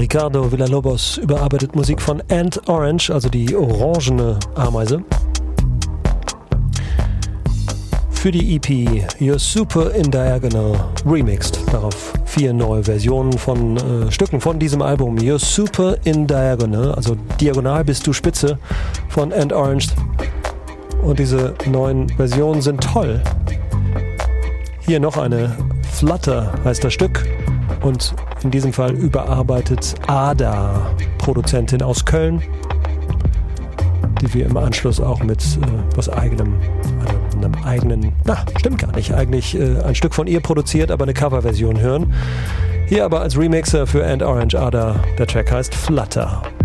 Ricardo Villalobos überarbeitet Musik von Ant Orange, also die orangene Ameise. Für die EP You're Super in Diagonal remixed. Darauf 4 neue Versionen von Stücken von diesem Album. You're Super in Diagonal, also diagonal bist du spitze von Ant Orange. Und diese neuen Versionen sind toll. Hier noch eine Flutter heißt das Stück. Und in diesem Fall überarbeitet Ada, Produzentin aus Köln, die wir im Anschluss auch mit einem eigenen, stimmt gar nicht, eigentlich ein Stück von ihr produziert, aber eine Coverversion hören. Hier aber als Remixer für Ant Orange Ada, der Track heißt Flutter.